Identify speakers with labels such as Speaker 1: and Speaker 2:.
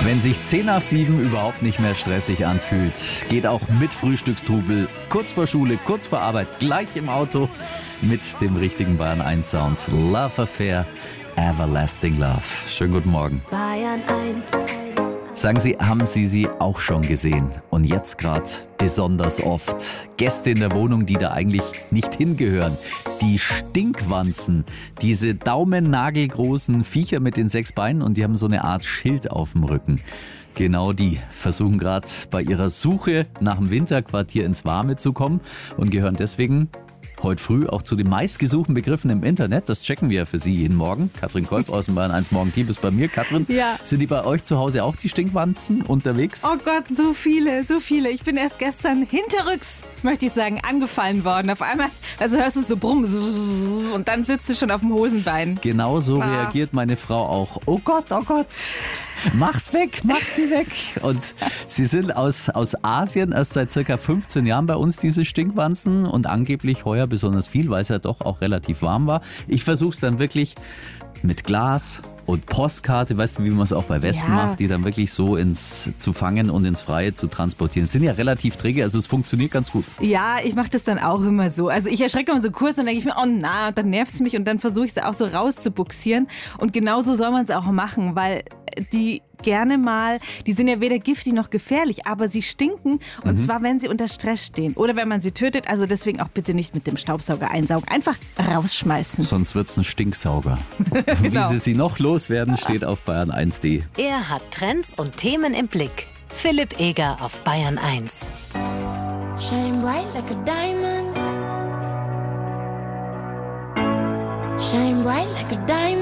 Speaker 1: Wenn sich 10 nach 7 überhaupt nicht mehr stressig anfühlt, geht auch mit Frühstückstrubel, kurz vor Schule, kurz vor Arbeit, gleich im Auto mit dem richtigen Bayern 1 Sound. Love Affair, Everlasting Love. Schönen guten Morgen.
Speaker 2: Bayern 1.
Speaker 1: Sagen Sie, haben Sie sie auch schon gesehen? Und jetzt gerade besonders oft. Gäste in der Wohnung, die da eigentlich nicht hingehören. Die Stinkwanzen. Diese daumennagelgroßen Viecher mit den 6 Beinen und die haben so eine Art Schild auf dem Rücken. Genau die versuchen gerade bei ihrer Suche nach dem Winterquartier ins Warme zu kommen und gehören deswegen heute früh auch zu den meistgesuchten Begriffen im Internet. Das checken wir ja für Sie jeden Morgen. Katrin Kolb aus dem Bayern 1 Morgen-Team ist bei mir. Katrin,
Speaker 2: Ja.
Speaker 1: Sind die bei euch zu Hause auch die Stinkwanzen unterwegs?
Speaker 2: Oh Gott, so viele, so viele. Ich bin erst gestern hinterrücks, möchte ich sagen, angefallen worden. Auf einmal, also hörst du so brummen und dann sitzt du schon auf dem Hosenbein.
Speaker 1: Genau so reagiert meine Frau auch. Oh Gott, oh Gott. Mach's weg, mach sie weg. Und sie sind aus Asien erst seit circa 15 Jahren bei uns, diese Stinkwanzen. Und angeblich heuer besonders viel, weil es ja doch auch relativ warm war. Ich versuche es dann wirklich mit Glas und Postkarte, weißt du, wie man es auch bei Wespen macht, die dann wirklich so zu fangen und ins Freie zu transportieren. Es sind ja relativ träge, also es funktioniert ganz gut.
Speaker 2: Ja, ich mache das dann auch immer so. Also ich erschrecke immer so kurz, dann denke ich mir, oh na, dann nervt es mich und dann versuche ich es auch so rauszubuxieren. Und genauso soll man es auch machen, weil die gerne mal, die sind ja weder giftig noch gefährlich, aber sie stinken und zwar, wenn sie unter Stress stehen oder wenn man sie tötet. Also deswegen auch bitte nicht mit dem Staubsauger einsaugen, einfach rausschmeißen.
Speaker 1: Sonst wird's ein Stinksauger.
Speaker 2: Genau.
Speaker 1: Wie Sie sie noch loswerden, steht auf bayern1.de.
Speaker 3: Er hat Trends und Themen im Blick. Philipp Eger auf Bayern 1.
Speaker 4: Shine bright like a diamond. Shine bright like a diamond.